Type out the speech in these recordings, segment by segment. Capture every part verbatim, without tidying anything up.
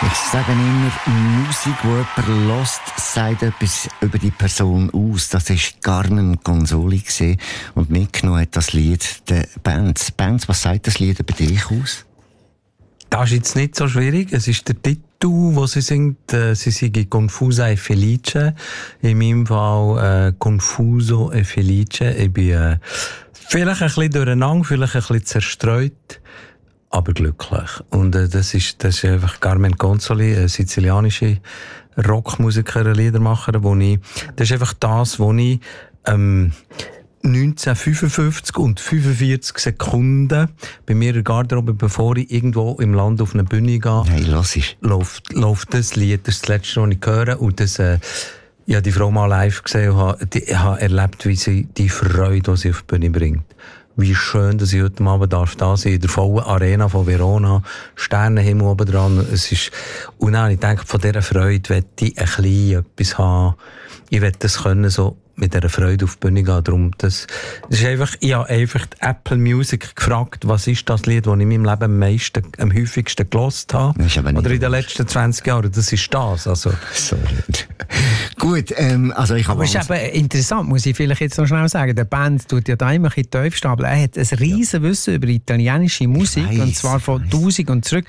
Ich sage immer, Musik, die jemand hört, sagt etwas über die Person aus. Das war Carmen Consoli und mitgenommen hat das Lied der Bands. Bands, was sagt das Lied über dich aus? Das ist jetzt nicht so schwierig. Es ist der Titel, wo sie singt. Sie singt Confusa e Felice. In meinem Fall äh, Confuso e Felice. Ich bin äh, vielleicht ein bisschen durcheinander, vielleicht ein bisschen zerstreut, aber glücklich. Und äh, das ist, das ist einfach Carmen Consoli, eine sizilianische Rockmusikerin, Liedermacherin, wo ich, das ist einfach das, wo ich ähm, neunzehnhundertfünfundfünfzig und fünfundvierzig Sekunden bei mir in der Garderobe, bevor ich irgendwo im Land auf eine Bühne gehe, hey, läuft, läuft das Lied. Das ist das Letzte, was ich höre. Und das, äh, ich habe die Frau mal live gesehen und habe, die, ich habe erlebt, wie sie die Freude, die sie auf die Bühne bringt. Wie schön, dass ich heute Abend darf da sein, in der vollen Arena von Verona, Sternenhimmel oben dran. Es ist, und dann, ich denke, von dieser Freude möchte ich ein bisschen etwas haben. Ich möchte das können, so mit dieser Freude auf die Bühne gehen. Darum, das, das ist einfach, ich habe einfach die Apple Music gefragt, was ist das Lied, das ich in meinem Leben am meisten, am häufigsten gehört habe. Oder in den letzten zwanzig Jahren. Das ist das, also. Sorry. Gut, ähm, also ich habe... Aber es ist eben interessant, muss ich vielleicht jetzt noch schnell sagen. Der Band tut ja da immer ein bisschen tief stapeln. Er hat ein riesen Wissen über italienische Musik, weiss, und zwar von tausend und zurück.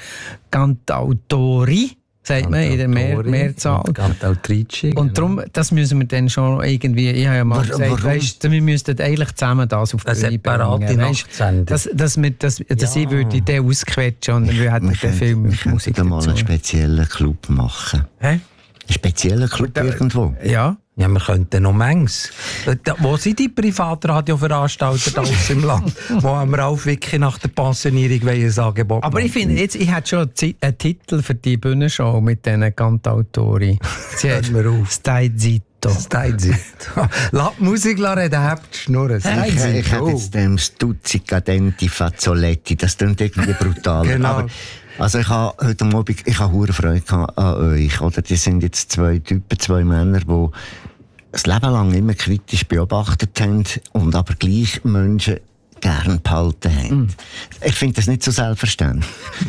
Cantautori, sagt man in der Mehr Mehrzahl. Cantautrice. Und darum, das müssen wir dann schon irgendwie, ich habe ja mal Warum? gesagt, weißt, wir müssten eigentlich zusammen das auf die Bühne bringen. Weißt, dass, dass, wir, dass, ja. dass ich würde den ausquetschen und dann hätten wir den Film mit Musik dazu. Wir könnten mal einen speziellen Club machen. Hä? Einen speziellen Club da, irgendwo? Ja. Ja, wir könnten noch manches. Wo sind die Privatradioveranstalter da aus im Land, wo wir auch wirklich nach der Pensionierung ein Angebot machen? Aber ich finde, jetzt, ich hätte schon einen Titel für die Bühnenshow mit diesen Cantautori. Sie hat mir auf. Stai zitto. Stai zitto. Lass die Musik reden, habt die Schnurren. Ich, ich hätte jetzt dem Stuzzicadenti Fazzoletti, das klingt irgendwie brutal. Genau. Aber also ich habe heute Abend, ich habe hure Freude an euch, oder? Die sind jetzt zwei Typen, zwei Männer, die das Leben lang immer kritisch beobachtet haben und aber gleich Menschen gern behalten haben. Mm. Ich finde das nicht so selbstverständlich.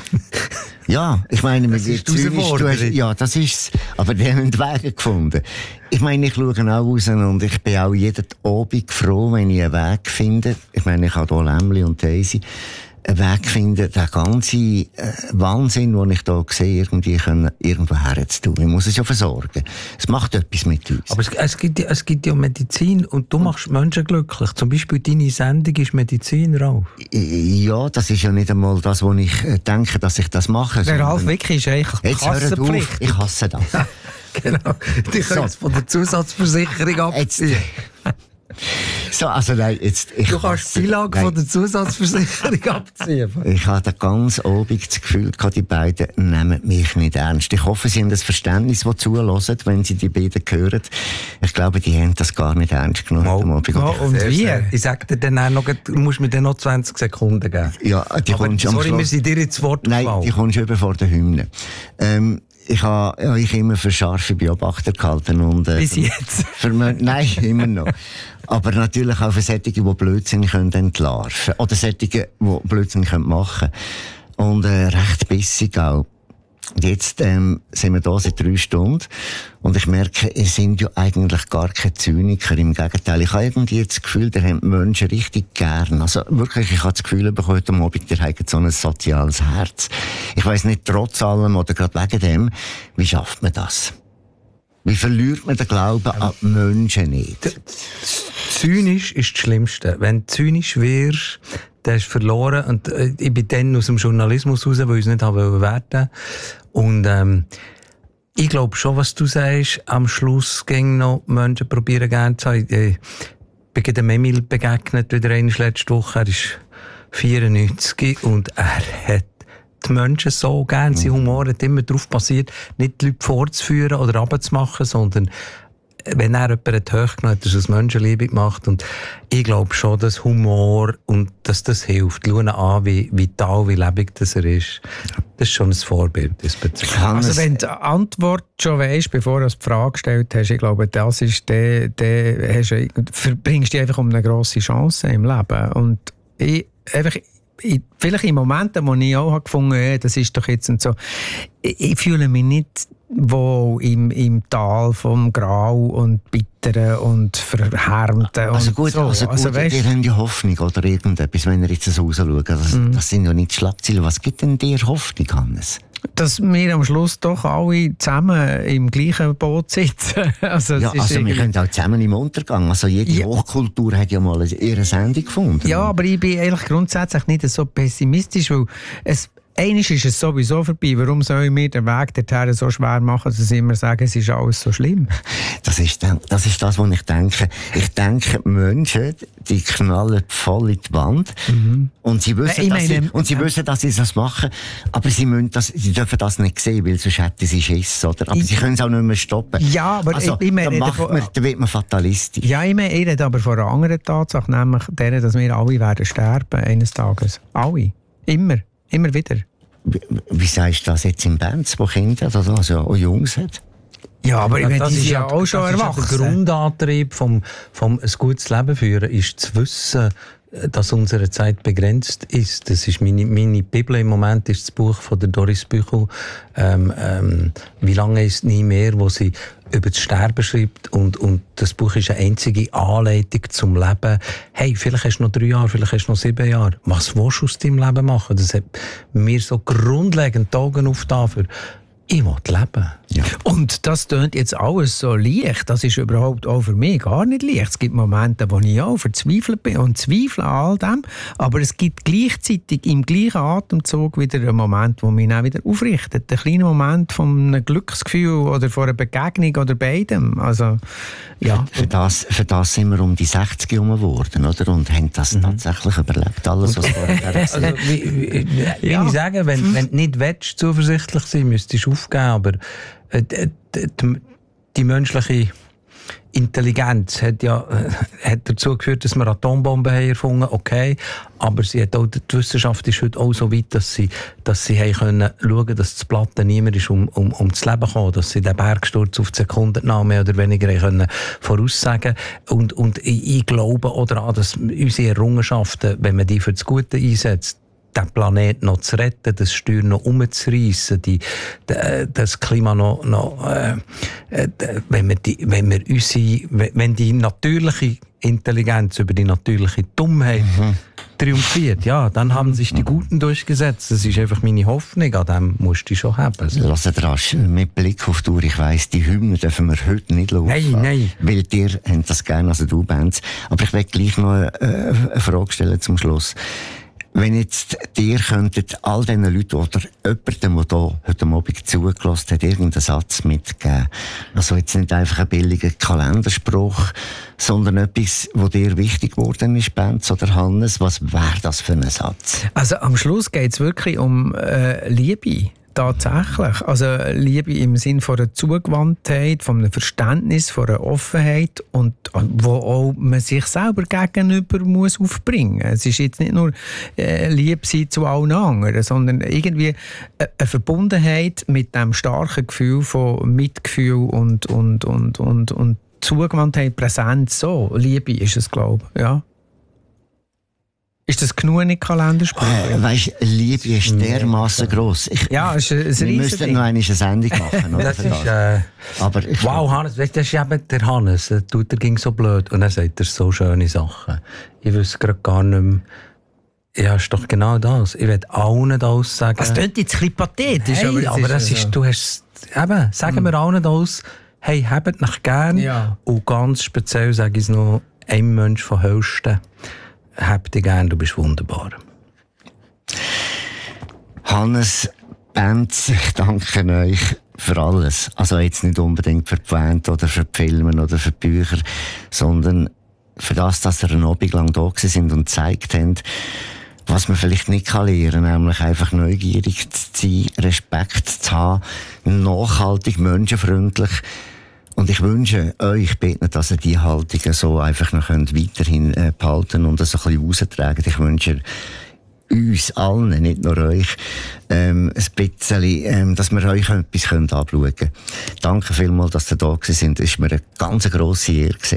Ja, ich meine, das ist zynisch, du hast, ja, das ist's. Aber die haben Wege gefunden. Ich meine, ich schaue auch raus und ich bin auch jeden Abend froh, wenn ich einen Weg finde. Ich meine, ich habe hier Lämmli und Daisy. Einen Weg finden, den ganzen äh, Wahnsinn, den ich hier sehe, irgendwie können, irgendwo herzutun. Ich muss es ja versorgen. Es macht etwas mit uns. Aber es, es, gibt, es gibt ja Medizin und du machst Menschen glücklich. Zum Beispiel deine Sendung ist Medizin, Ralf. Ja, das ist ja nicht einmal das, wo ich denke, dass ich das mache. Der Ralf wirklich ist eigentlich Kassenpflicht. Ich hasse das. Genau. Die können es von der Zusatzversicherung abziehen. So, also nein, jetzt, ich du kannst die Beilage von der Zusatzversicherung abziehen. Ich hatte ganz obig das Gefühl, die beiden nehmen mich nicht ernst. Ich hoffe, sie haben das Verständnis, das zuhören, wenn sie die beiden hören. Ich glaube, die haben das gar nicht ernst genommen. Oh, oh, und wie? Ich sag dir dann auch noch, du musst mir dann noch zwanzig Sekunden geben. Ja, die Aber, kommst sorry, wir sind dir ins Wort Nein, gefallen. die kommst über vor der Hymne. Ähm, Ich habe ja, ich immer für scharfe Beobachter gehalten. Und, äh, bis jetzt? Für, für, nein, immer noch. Aber natürlich auch für solche, die Blödsinn können entlarven. Oder solche, die Blödsinn machen können. Und äh, recht bissig auch. Jetzt ähm, sind wir da seit drei Stunden und ich merke, es sind ja eigentlich gar keine Zyniker. Im Gegenteil, ich habe irgendwie das Gefühl, der haben die Menschen richtig gern. Also wirklich, ich habe das Gefühl, heute Abend, der hat so ein soziales Herz. Ich weiss nicht, trotz allem oder gerade wegen dem, wie schafft man das? Wie verliert man den Glauben an die Menschen nicht? Zynisch ist das Schlimmste. Wenn du zynisch wirst, dann hast du verloren. Und äh, ich bin dann aus dem Journalismus raus, weil ich es nicht haben wollte. Und ähm, ich glaube schon, was du sagst, am Schluss gehen noch Menschen probieren gerne zu haben. Ich bin dem Emil begegnet, wieder einmal letzte Woche. Er ist vierundneunzig und er hat die Menschen so gern. Sein Humor hat immer darauf basiert, nicht die Leute vorzuführen oder runterzumachen, sondern wenn er jemanden hochgenommen hat, dass er es Menschenliebe gemacht. Und ich glaube schon, dass Humor und dass das hilft. Schau ihn an, wie vital, wie lebendig das er ist. Das ist schon ein Vorbild. Also wenn du die Antwort schon weisst, bevor du die Frage gestellt hast, ich glaube, das ist der, der hast du, verbringst du einfach um eine grosse Chance im Leben. Und ich, einfach, vielleicht in Momenten, wo ich auch habe gefunden habe, das ist doch jetzt und so, ich, ich fühle mich nicht wohl im, im Tal vom Grau und Bitteren und Verhärmten. Also und gut, so. also gut also, weißt, ihr habt ja Hoffnung oder irgendetwas, wenn ihr jetzt so rausschaut. Das, mm. das sind ja nicht Schlagzeilen. Was gibt denn dir Hoffnung, Hannes? Dass wir am Schluss doch alle zusammen im gleichen Boot sitzen. also, ja, also wir können auch zusammen im Untergang. Also jede ja. Hochkultur hat ja mal ihre Sendung gefunden. Ja, aber ich bin eigentlich grundsätzlich nicht so pessimistisch, weil es Eines ist es sowieso vorbei. Warum soll ich mir den Weg dorthin so schwer machen, dass ich immer sage, es ist alles so schlimm? Das ist, das ist das, was ich denke. Ich denke, Menschen, die knallen voll in die Wand. Mhm. Und sie wissen, äh, dass meine, sie, und sie äh, wissen, dass sie das machen. Aber sie, müssen das, sie dürfen das nicht sehen, weil sonst hätten sie Schiss, oder? Aber ich, sie können es auch nicht mehr stoppen. Ja, aber also, ich, ich meine, da, macht man, da wird man fatalistisch. Ja, ich meine, ich rede aber von einer anderen Tatsache, nämlich der, dass wir alle werden sterben eines Tages. Alle. Immer. Immer wieder. Wie, wie sagst du das jetzt in Bands, wo Kinder oder so, also auch Jungs hat? Ja, aber ja, ich das die ist ja auch schon erwachsen. Der Grundantrieb vom, vom ein gutes Leben führen ist zu wissen, dass unsere Zeit begrenzt ist. Das ist meine, meine Bibel im Moment, ist das Buch von der Doris Büchel. Ähm, ähm, wie lange ist nie mehr, wo sie über das Sterben schreibt. Und, und das Buch ist eine einzige Anleitung zum Leben. Hey, vielleicht hast du noch drei Jahre, vielleicht hast du noch sieben Jahre. Was willst du aus deinem Leben machen? Das hat mir so grundlegend die Augen aufgetan für ich will leben. Ja. Und das tönt jetzt alles so leicht. Das ist überhaupt auch für mich gar nicht leicht. Es gibt Momente, wo ich auch verzweifelt bin und zweifle an all dem. Aber es gibt gleichzeitig im gleichen Atemzug wieder einen Moment, wo mich auch wieder aufrichtet. Ein kleiner Moment von einem Glücksgefühl oder von einer Begegnung oder beidem. Also, ja. Für das, für das sind wir um die sechzig herum geworden, oder? Und haben das mhm. tatsächlich überlebt. Alles, was vorher also, wie, wie, wie ja. ich sagen, wenn, wenn du nicht willst, zuversichtlich sein, müsstest du aufgeben. Aber äh, die, die menschliche Intelligenz hat ja äh, hat dazu geführt, dass wir Atombomben haben erfunden, okay, aber sie hat auch, die Wissenschaft ist heute auch so weit, dass sie, dass sie haben können schauen, dass das Platten niemand ist, um, um, um das Leben kommen, dass sie den Bergsturz auf die Sekunde mehr oder weniger können voraussagen. Und, und ich, ich glaube auch daran, dass unsere Errungenschaften, wenn man die für das Gute einsetzt, den Planeten noch zu retten, das Steuer noch umzureissen, die, die, das Klima noch, noch äh, äh, wenn wir die, wenn wir unsere, wenn die natürliche Intelligenz über die natürliche Dummheit mhm. triumphiert, ja, dann haben sich die Guten durchgesetzt. Das ist einfach meine Hoffnung, an dem musst du schon haben. Lass rasch, mit Blick auf die Uhr, ich weiss, die Hymne dürfen wir heute nicht laufen. Nein, nein. Weil dir haben das gerne, also du Bands. Aber ich will gleich noch eine, eine Frage stellen zum Schluss. Wenn jetzt dir könntet all diesen Leuten oder jemandem, der hier heute Abend zugelassen hat, irgendeinen Satz mitgeben. Also jetzt nicht einfach ein billiger Kalenderspruch, sondern etwas, was dir wichtig geworden ist, Benz oder Hannes. Was wäre das für ein Satz? Also am Schluss geht es wirklich um äh, Liebe. Tatsächlich. Also Liebe im Sinn von einer Zugewandtheit, von einem Verständnis, von einer Offenheit und wo auch man sich selber gegenüber muss aufbringen. Es ist jetzt nicht nur äh, Liebe sein zu allen anderen, sondern irgendwie eine Verbundenheit mit dem starken Gefühl von Mitgefühl und, und, und, und, und Zugewandtheit, Präsenz. So, Liebe ist es, glaube ich. Ja. Ist das genug in Kalenderspruch? Äh, weißt, Liebe ist dermassen gross. Ich, ja, ist ein, ein wir müssten noch eine Sendung machen. Oder? Das ist, äh, Aber ich wow, Hannes, weißt, das ist eben der Hannes. Der tut, der ging so blöd und er sagt er so schöne Sachen. Ich wüsste gerade gar nicht mehr. Ja, ist doch genau das. Ich will allen das sagen. Das klingt jetzt ein bisschen pathetisch. Hey, aber, aber das ist, du hast, eben, sagen mm. wir allen das, hey, habt mich gern. Ja. Und ganz speziell sage ich es noch, ein Mensch von Höchsten. Hab dich gern, du bist wunderbar. Hannes, Benz, ich danke euch für alles. Also jetzt nicht unbedingt für die Band oder für die Filme oder für die Bücher, sondern für das, dass ihr einen Abend lang da sind und gezeigt habt, was man vielleicht nicht kann lernen, nämlich einfach neugierig zu sein, Respekt zu haben, nachhaltig, menschenfreundlich. Und ich wünsche euch, beten, dass ihr die Haltung so einfach noch könnt weiterhin äh, behalten und das so ein bisschen raustragen. Ich wünsche uns allen, nicht nur euch, ähm, ein bisschen, ähm, dass wir euch etwas können anschauen können. Danke vielmals, dass ihr da gewesen sind. Es war mir eine ganz grosse Ehre gewesen.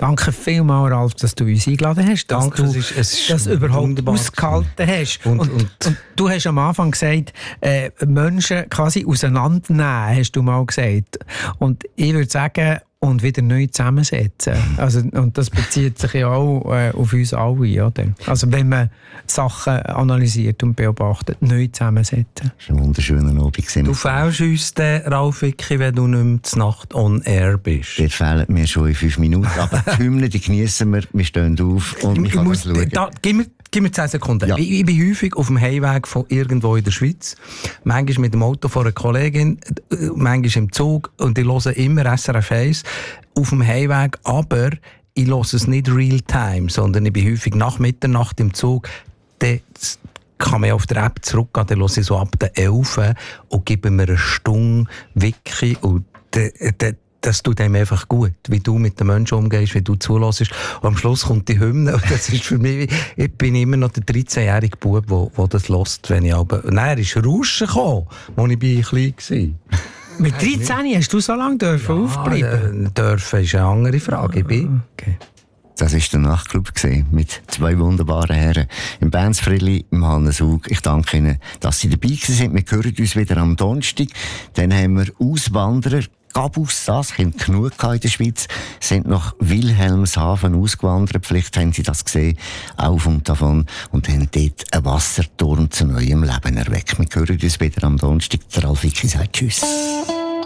Danke vielmals, Ralf, dass du uns eingeladen hast, dass Danke, du es ist, es ist das überhaupt ausgehalten hast. Und, und, und, und du hast am Anfang gesagt, äh, Menschen quasi auseinandernehmen, hast du mal gesagt. Und ich würde sagen, und wieder neu zusammensetzen. Also, und das bezieht sich ja auch äh, auf uns alle. Oder? Also wenn man Sachen analysiert und beobachtet, neu zusammensetzen. Das war ein wunderschöner Abend. Du fehlst uns, den, Ralf Wicki, wenn du nicht mehr zur Nacht on air bist. Der fehlen mir schon in fünf Minuten, aber die Hymne, die geniessen wir, wir stehen auf und ich, ich muss schauen. Da, gib, mir, gib mir zehn Sekunden. Ja. Ich, ich bin häufig auf dem Heimweg von irgendwo in der Schweiz, manchmal mit dem Auto von einer Kollegin, manchmal im Zug und ich höre immer S R F eins auf dem Heimweg, aber ich höre es nicht real-time, sondern ich bin häufig nach Mitternacht im Zug. Dann kann man auf der App zurückgehen, dann höre ich so ab der elf und gebe mir eine Stunde Wiki und de, de, das tut einem einfach gut, wie du mit den Menschen umgehst, wie du zulässt. Und am Schluss kommt die Hymne und das ist für mich, ich bin immer noch der dreizehnjährige Bub, der das hört, wenn ich aber... Nein, er ist Rauschen gekommen, als ich bei klein war. Mit dreizehn hast du so lange dürfen ja, aufbleiben? Äh, dürfen ist eine andere Frage. Ich bin. Okay. Das war der Nachtclub mit zwei wunderbaren Herren. Im Benz Frilli, im Hannes Hug. Ich danke Ihnen, dass Sie dabei sind. Wir hören uns wieder am Donnerstag. Dann haben wir Auswanderer. Gabus, das haben genug in der Schweiz, sind nach Wilhelmshaven ausgewandert. Vielleicht haben Sie das gesehen, auf und davon, und haben dort einen Wasserturm zu neuem Leben erweckt. Wir hören uns wieder am Donnerstag. Der Ralf Wicki sagt Tschüss.